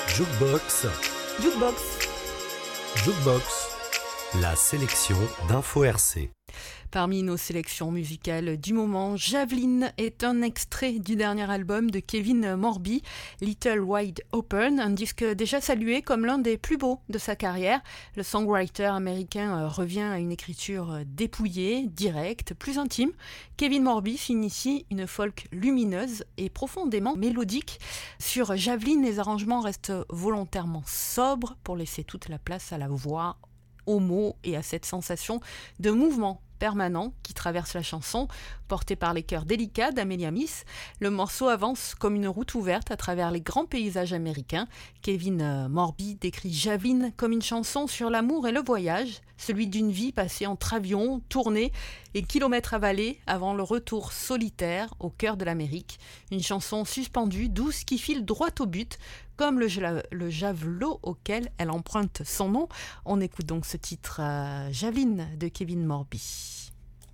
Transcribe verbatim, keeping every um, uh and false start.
Jukebox, Jukebox. Jukebox, la sélection d'Info R C. Parmi nos sélections musicales du moment, Javelin est un extrait du dernier album de Kevin Morby, Little Wide Open, un disque déjà salué comme l'un des plus beaux de sa carrière. Le songwriter américain revient à une écriture dépouillée, directe, plus intime. Kevin Morby signe ici une folk lumineuse et profondément mélodique. Sur Javelin, les arrangements restent volontairement sobres pour laisser toute la place à la voix, aux mots et à cette sensation de mouvement permanent qui traverse la chanson, portée par les chœurs délicats d'Amelia Miss. Le morceau avance comme une route ouverte à travers les grands paysages américains. Kevin Morby décrit Javelin comme une chanson sur l'amour et le voyage, celui d'une vie passée entre avions, tournées et kilomètres avalés avant le retour solitaire au cœur de l'Amérique. Une chanson suspendue, douce, qui file droit au but, comme le, le javelot auquel elle emprunte son nom. On écoute donc ce titre euh, Javelin de Kevin Morby.